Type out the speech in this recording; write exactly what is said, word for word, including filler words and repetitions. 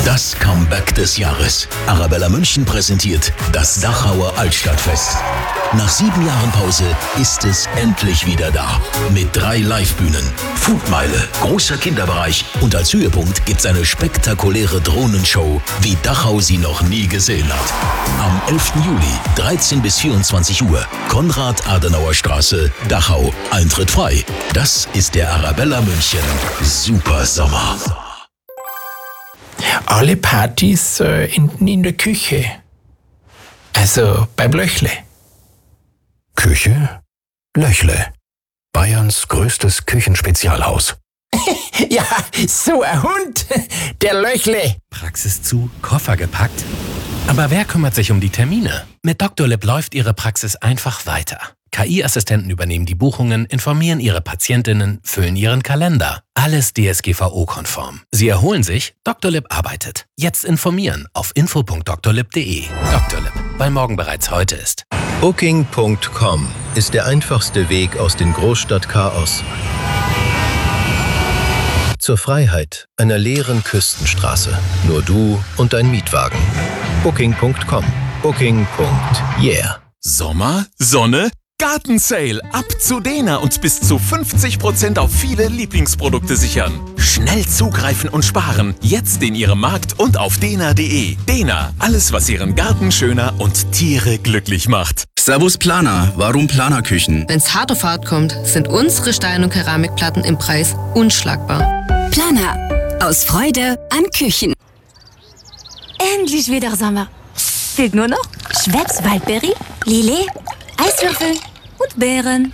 Das Comeback des Jahres. Arabella München präsentiert das Dachauer Altstadtfest. Nach sieben Jahren Pause ist es endlich wieder da. Mit drei Livebühnen, Foodmeile, großer Kinderbereich und als Höhepunkt gibt's eine spektakuläre Drohnenshow, wie Dachau sie noch nie gesehen hat. Am elften Juli, dreizehn bis vierundzwanzig Uhr, Konrad-Adenauer-Straße, Dachau. Eintritt frei. Das ist der Arabella München Super Sommer. Alle Partys äh, enden in der Küche. Also beim Löchle. Küche? Löchle. Bayerns größtes Küchenspezialhaus. Ja, so ein Hund. Der Löchle. Praxis zu, Koffer gepackt. Aber wer kümmert sich um die Termine? Mit Doktor Lipp läuft Ihre Praxis einfach weiter. K I-Assistenten übernehmen die Buchungen, informieren Ihre Patientinnen, füllen Ihren Kalender. Alles D S G V O-konform. Sie erholen sich, Doktor Lipp arbeitet. Jetzt informieren auf info punkt doktorlipp punkt de. Doktor Lipp, weil morgen bereits heute ist. Booking punkt com ist der einfachste Weg aus dem Großstadtchaos zur Freiheit einer leeren Küstenstraße. Nur du und dein Mietwagen. Booking punkt com. Booking. Yeah. Sommer, Sonne, Gartensale. Ab zu Dena und bis zu fünfzig Prozent auf viele Lieblingsprodukte sichern. Schnell zugreifen und sparen. Jetzt in Ihrem Markt und auf dena punkt de. Dena, alles was Ihren Garten schöner und Tiere glücklich macht. Servus Planer, warum Planerküchen? Wenn's hart auf hart kommt, sind unsere Stein- und Keramikplatten im Preis unschlagbar. Planer, aus Freude an Küchen. Endlich wieder Sommer. Fehlt nur noch Schweppes Waldbeere, Lillet, Eiswürfel und Beeren.